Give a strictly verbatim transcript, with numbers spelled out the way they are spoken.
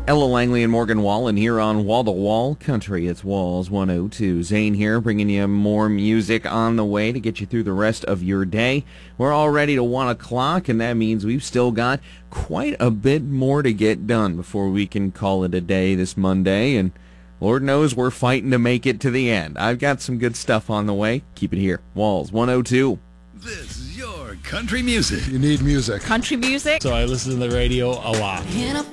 Ella Langley and Morgan Wallen here on Wall to Wall Country. It's Walls one oh two. Zane here, bringing you more music on the way to get you through the rest of your day. We're already to one o'clock, and that means we've still got quite a bit more to get done before we can call it a day this Monday, and Lord knows we're fighting to make it to the end. I've got some good stuff on the way. Keep it here. Walls one oh two. This is your country music. You need music. Country music. So I listen to the radio a lot.